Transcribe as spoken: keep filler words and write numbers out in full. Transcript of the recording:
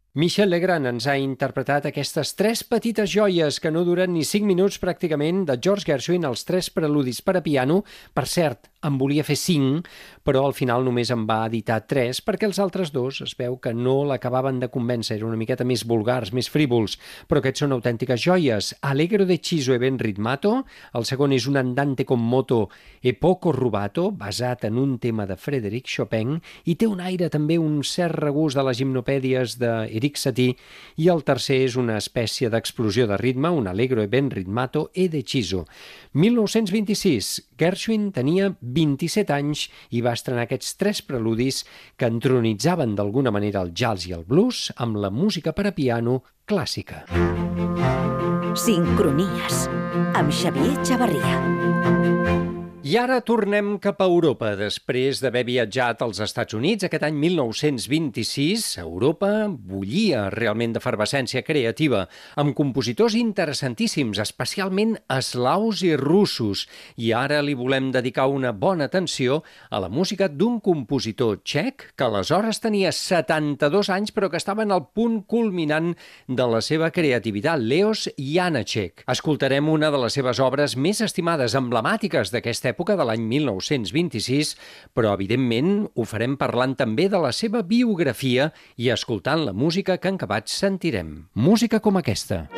Michel Legrand ens ha interpretat aquestes tres petites joies que no duren ni cinc minuts pràcticament de George Gershwin, els tres preludis per a piano. Per cert, en volia fer cinc, però al final només en va editar tres perquè els altres dos es veu que no l'acabaven de convèncer, eren una miqueta més vulgars, més frívols, però aquests són autèntiques joies. Allegro deciso e ben ritmato, el segon és un andante con moto e poco rubato, basat en un tema de Frédéric Chopin, i té un aire també, un cert regust de les gimnopèdies d'Eric Satie, i el tercer és una espècie d'explosió de ritme, un allegro e ben ritmato e deciso. mil nou-cents vint-i-sis, Gershwin tenia vint-i-set anys i va estrenar aquests tres preludis que entronitzaven d'alguna manera el jazz i el blues amb la música per a piano clàssica. Sincronies, amb Xavier Chavarria. I ara tornem cap a Europa, després d'haver viatjat als Estats Units. Aquest any mil nou-cents vint-i-sis, Europa bullia realment d'efervescència creativa, amb compositors interessantíssims, especialment eslaus i russos. I ara li volem dedicar una bona atenció a la música d'un compositor txec que aleshores tenia setanta-dos anys, però que estava en el punt culminant de la seva creativitat, Leos Janáček. Escoltarem una de les seves obres més estimades, emblemàtiques d'aquesta època de l'any mil nou-cents vint-i-sis, però evidentment ho farem parlant també de la seva biografia i escoltant la música que en acabat sentirem. Música com aquesta.